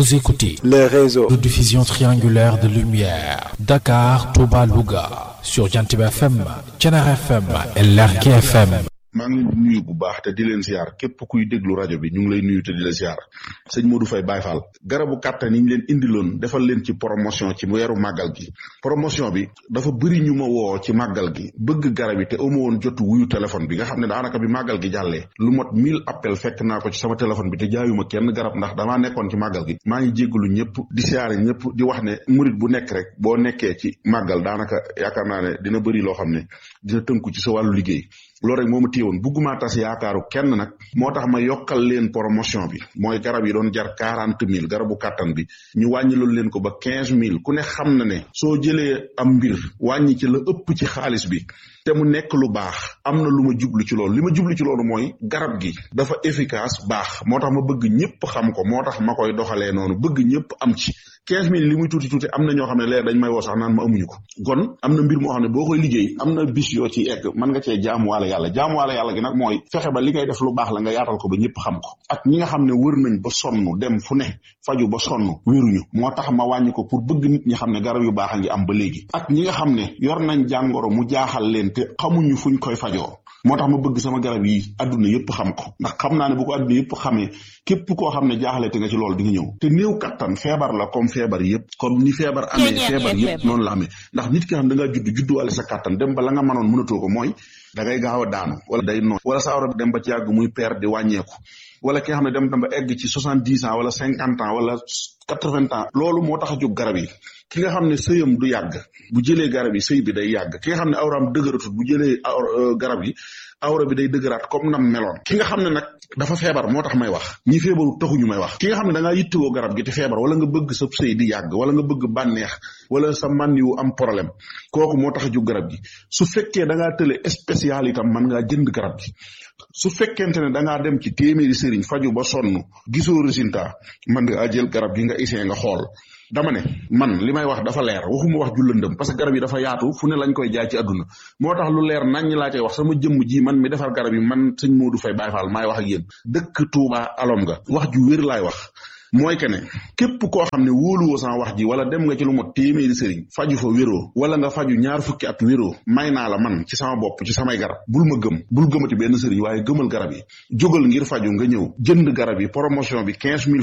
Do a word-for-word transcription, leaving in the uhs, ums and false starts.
Vous écoutez le réseau de diffusion triangulaire de lumière Dakar, Touba, Louga sur Jantiba F M, Thiénaba F M et Lergui F M. maa ngi leen di nuyu bu baax te di leen ziar képp kuy déglu rajo bi ñu ngi lay nuyu te di la ziar sëñ Modou Faye Baye Fall garabu kàttan yi ñu leen indiloon defal leen ci promotion ci weeru màggal gi promotion bi dafa bëri ñu ma woo ci màggal gi bëgg garab yi te amu woon jotu wuyu téléphone bi nga xam ne daanaka bi màggal gi jàllee lu mot mille appel fekk naa ko ci sama téléphone bi te jaayuma kenn garab ndax damaa nekkoon ci màggal gi maa ngi jéggalu ñëpp di siyaare ñëpp di wax ne murit bu nekk rek boo nekkee ci màggal daanaka yaakaar naa ne dina bëri loo xam ne dina tënku ci sa wàllu liggéey loolu rek moo ma téewoon bugguma tas yaakaaru kenn nag moo tax ma yokkal leen promotion bi mooy garab yi doon jar quarante mille garabu kàttan bi ñu wàññi loolu leen ko ba quinze mille ku ne xam na ne soo jëlee am mbir wàññi ci la ëpp ci xaalis bi te mu nekk lu baax am na lu ma jublu ci loolu li ma jublu ci loolu mooy garab gi dafa efficace baax moo tax ma bëgg ñëpp xam ko moo tax ma koy doxalee noonu bëgg ñëpp am ci quinze mille li muy tuuti tuuti am na ñoo xam ne leer dañ may woo sax naan ma amuñu ko kon am na mbir moo xam ne boo koy liggéey am na bis yoo ci egg mën nga cee jaamuwaale yàlla jaamuwaale yàlla gi nag mooy fexe ba li ngay def lu baax la nga yaatal ko ba ñëpp xam ko ak ñi nga xam ne wër nañ ba sonn dem fu ne faju ba sonn wéruñu moo tax ma wàññi ko pour bëgg nit ñi xam ne garab yu baax a ngi am ba léegi ak ñi nga xam ne yor nañ jàngoro mu jaaxal leen te xamuñu fuñ koy fajoo moo tax ma bëgg sama garab yi adduna yëpp xam ko ndax xam naa ne bu ko adduna yëpp xamee képp koo xam ne jaaxale te nga ci loolu di nga ñëw te néew kattan feebar la comme feebar yëpp comme ni feebar amee feebar yëpp noonu la amee ndax nit ki xam da ngaa judd judduwaale sa kattan dem ba la nga mënoon mënatoo ko mooy da ngay gaaw a daanu wala day noon wala sa awra dem ba ci yàgg muy père di wàññeeku wala ki nga xam ne dem dem ba egg ci soixante dix ans wala cinquante ans wala quatre vingt ans loolu moo tax a jóg garab yi ki nga xam ne sëyam du yàgg bu jëlee garab yi sëy bi day yàgg ki nga xam ne awraam dëgëratut bu jëlee garab yi awra bi day dëgëraat comme nam meloon ki nga xam ne nag dafa feebar moo tax may wax ñi feebaru taxuñu may wax ki nga xam ne da ngaa yittewoo garab gi te feebar wala nga bëgg sa sëy di yàgg wala nga bëgg bànneex wala sa mànniwu am problème kooku moo tax a jóg garab gi su fekkee da ngaa tële spécial itam mën ngaa jënd garab gi su fekkente ne da ngaa dem ci téeméeri sëriñ faju ba sonn gisoo résultat mën nga jël garab gi nga essayé nga xool dama ne man li may wax dafa leer waxuma wax ju lëndëm parce que garab yi dafa yaatu fu ne lañ koy jaay ci àdduna moo tax lu leer nañ laa cay wax sama jëmm ji man mi defar garab yi man sëñ Modou Faye Baye Fall maay wax ak yéen dëkk Touba alom nga wax ju wér laay wax mooy que ne képp koo xam ne wóoluwoo sama wax ji wala dem nga ci lu mot téeméeri sëriñ faju fa wéroo wala nga faju ñaar fukki at wéroo may naa la man ci sama bopp ci samay garab bul ma gëm bul gëmati benn sëriñ waaye gëmal garab yi jógal ngir faju nga ñëw jënd garab yi promotion bi quinze mille